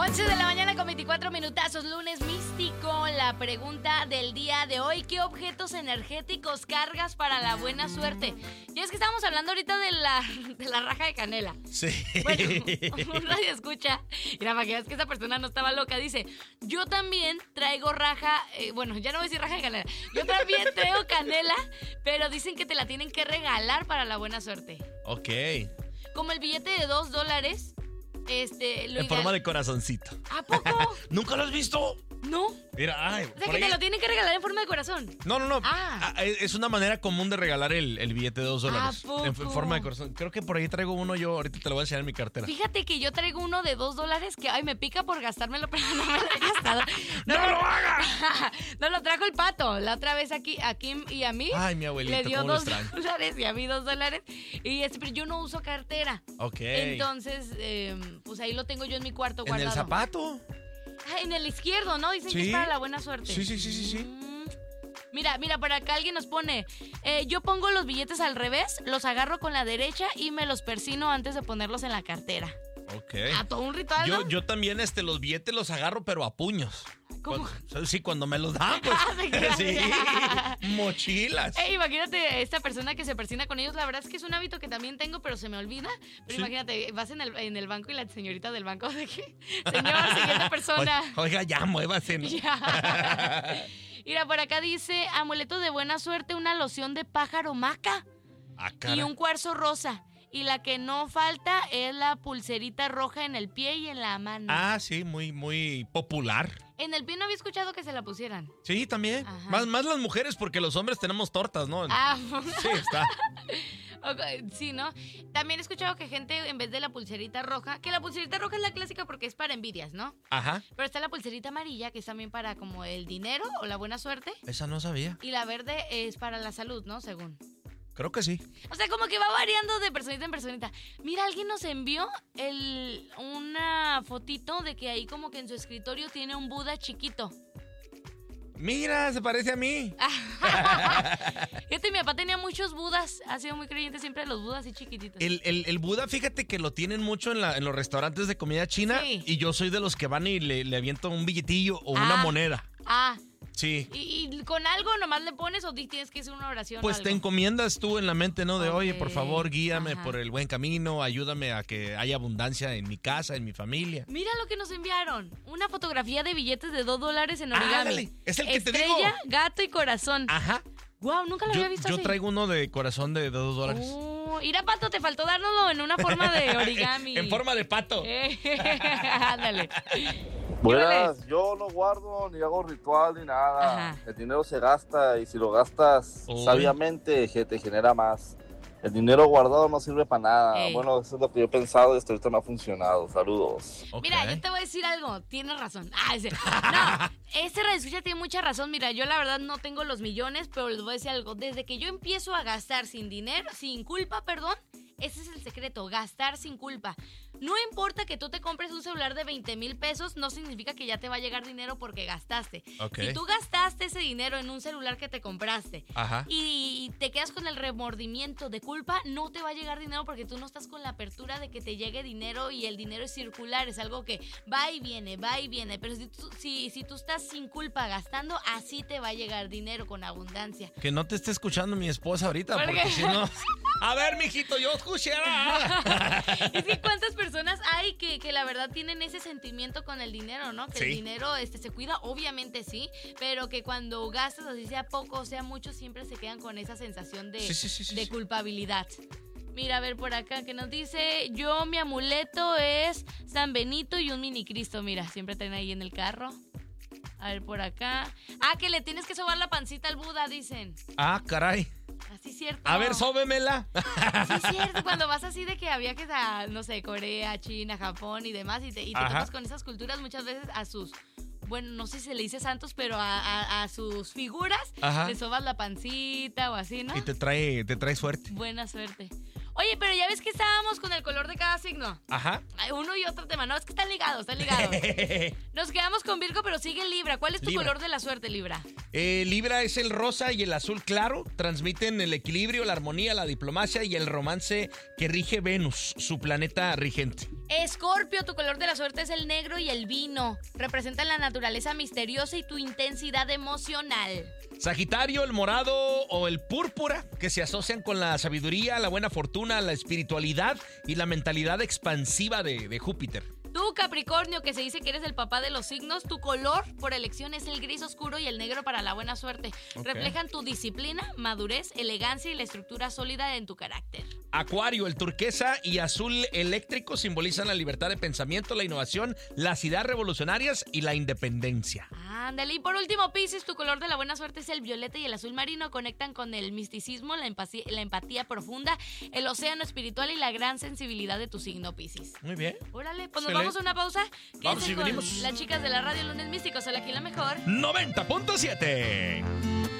11 de la mañana con 24 minutazos, lunes místico. La pregunta del día de hoy: ¿qué objetos energéticos cargas para la buena suerte? Ya es que estábamos hablando ahorita de la raja de canela. Sí. Bueno, un radio escucha, y la magia es que esa persona no estaba loca. Dice, yo también traigo raja, bueno, ya no voy a decir raja de canela. Yo también traigo canela, pero dicen que te la tienen que regalar para la buena suerte. Ok. Como el billete de $2, En forma de corazoncito. ¿A poco? ¿Nunca lo has visto? No. Mira, ay. O sea, que te lo tienen que regalar en forma de corazón. No. Ah. Es una manera común de regalar el billete de $2. ¿A poco? En forma de corazón. Creo que por ahí traigo uno yo. Ahorita te lo voy a enseñar en mi cartera. Fíjate que yo traigo uno de $2 que, ay, me pica por gastármelo, pero no me lo he gastado. ¡No lo hagas! No, lo trajo el Pato. La otra vez a Kim y a mí. Ay, mi abuelito, le dio cómo lo $2 y a mí $2. Y pero yo no uso cartera. Ok. Entonces, pues ahí lo tengo yo en mi cuarto guardado. ¿En el zapato? Ah, en el izquierdo, ¿no? Dicen que Sí. es para la buena suerte. Sí. Mira, por acá alguien nos pone, yo pongo los billetes al revés, los agarro con la derecha y me los persino antes de ponerlos en la cartera. Ok. Ah, todo un ritual, ¿no? Yo también los billetes los agarro, pero a puños. ¿Cómo? Sí, cuando me los dan, pues. Sí, mochilas. Imagínate esta persona que se persina con ellos. La verdad es que es un hábito que también tengo, pero se me olvida. Pero Sí. imagínate, vas en el banco y la señorita del banco de que, señor, siguiente persona. Oiga, ya, muévase, ¿no? Ya. Mira, por acá dice, amuleto de buena suerte, una loción de pájaro maca Ah, y cara. un cuarzo rosa. Y la que no falta es la pulserita roja en el pie y en la mano. Ah, sí, muy popular. En el pie no había escuchado que se la pusieran. Sí, también. Ajá. Más las mujeres, porque los hombres tenemos tortas, ¿no? Ah, Sí, está. ok, sí, ¿no? También he escuchado que gente, en vez de la pulserita roja, que la pulserita roja es la clásica porque es para envidias, ¿no? Ajá. Pero está la pulserita amarilla, que es también para como el dinero o la buena suerte. Esa no sabía. Y la verde es para la salud, ¿no? Según. Creo que sí. O sea, como que va variando de personita en personita. Mira, alguien nos envió una fotito de que ahí como que en su escritorio tiene un Buda chiquito. Mira, se parece a mí. Mi papá tenía muchos Budas. Ha sido muy creyente siempre de los Budas así chiquititos. El Buda, fíjate que lo tienen mucho en los restaurantes de comida china. Sí. Y yo soy de los que van y le aviento un billetillo o una moneda. Ah, Sí. ¿Y con algo nomás le pones o tienes que hacer una oración? Pues o te algo? encomiendas tú en la mente, ¿no? De, oye, por Ok. favor, guíame Ajá. por el buen camino, ayúdame a que haya abundancia en mi casa, en mi familia. Mira lo que nos enviaron. Una fotografía de billetes de $2 en origami. Ándale, es el que te digo. Estrella, gato y corazón. Ajá. Wow, nunca lo había visto Yo así. traigo uno de corazón de $2. Mira, Pato, te faltó dárnoslo en una forma de origami. En forma de pato. Ándale. Buenas, yo no guardo ni hago ritual ni nada. Ajá. El dinero se gasta y si lo gastas Uy. sabiamente te genera más. El dinero guardado no sirve para nada. Ey. Bueno, eso es lo que yo he pensado y hasta ahorita no ha funcionado. Saludos. Ok. Mira, yo te voy a decir algo. Tienes razón. No, este radioescucha tiene mucha razón. Mira, yo la verdad no tengo los millones, pero les voy a decir algo. Desde que yo empiezo a gastar sin dinero, sin culpa, perdón, ese es el secreto, gastar sin culpa. No importa que tú te compres un celular de 20,000 pesos, no significa que ya te va a llegar dinero porque gastaste. Ok. Si tú gastaste ese dinero en un celular que te compraste Ajá. y te quedas con el remordimiento de culpa, no te va a llegar dinero porque tú no estás con la apertura de que te llegue dinero y el dinero es circular, es algo que va y viene, va y viene. Pero si tú estás sin culpa gastando, así te va a llegar dinero con abundancia. Que no te esté escuchando mi esposa ahorita, ¿Por porque qué? si no... A ver, mijito, yo escuchara. Es que cuántas personas hay que la verdad tienen ese sentimiento con el dinero, ¿no? Que Sí. el dinero se cuida, obviamente sí, pero que cuando gastas, así sea poco o sea mucho, siempre se quedan con esa sensación de, Sí, de sí. culpabilidad. Mira, a ver por acá que nos dice, mi amuleto es San Benito y un mini Cristo. Mira, siempre traen ahí en el carro. A ver por acá. Ah, que le tienes que sobar la pancita al Buda, dicen. Ah, caray. Así es cierto. A ver, sóbemela. Sí, es cierto, cuando vas así de que viajes a, no sé, Corea, China, Japón y demás, y te Ajá. topas con esas culturas muchas veces a sus, bueno, no sé si se le dice santos, pero a sus figuras, Ajá. le sobas la pancita o así, ¿no? Y te trae suerte. Buena suerte. Oye, pero ya ves que estábamos con el color de cada signo. Ajá. Hay uno y otro tema. No, es que están ligados. Nos quedamos con Virgo, pero sigue Libra. ¿Cuál es tu color de la suerte, Libra? Libra es el rosa y el azul claro. Transmiten el equilibrio, la armonía, la diplomacia y el romance que rige Venus, su planeta regente. Escorpio, tu color de la suerte es el negro y el vino. Representan la naturaleza misteriosa y tu intensidad emocional. Sagitario, el morado o el púrpura, que se asocian con la sabiduría, la buena fortuna, la espiritualidad y la mentalidad expansiva de Júpiter. Tú, Capricornio, que se dice que eres el papá de los signos, tu color por elección es el gris oscuro y el negro para la buena suerte. Okay. Reflejan tu disciplina, madurez, elegancia y la estructura sólida en tu carácter. Acuario, el turquesa y azul eléctrico simbolizan la libertad de pensamiento, la innovación, las ideas revolucionarias y la independencia. Ándale, y por último, Piscis, tu color de la buena suerte es el violeta y el azul marino. Conectan con el misticismo, la empatía profunda, el océano espiritual y la gran sensibilidad de tu signo, Piscis. Muy bien. Órale, pues nos vamos a una pausa. Vamos y venimos. Las chicas de la radio Lunes Místicos, solo aquí la mejor. 90.7.